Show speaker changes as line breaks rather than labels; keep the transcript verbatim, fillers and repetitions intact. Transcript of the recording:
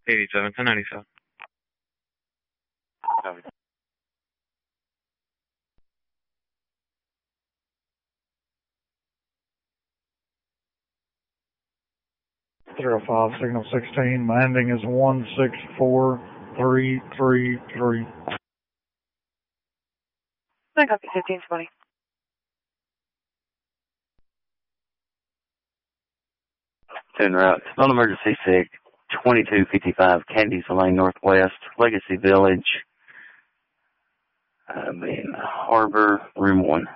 eighty-seven, ten ninety-seven.
Copy.
zero five, signal sixteen. My ending is one six four three three three.
I copy fifteen twenty.
En route. On emergency sick, twenty-two fifty-five Candies Lane Northwest, Legacy Village, I mean, Harbor, room one.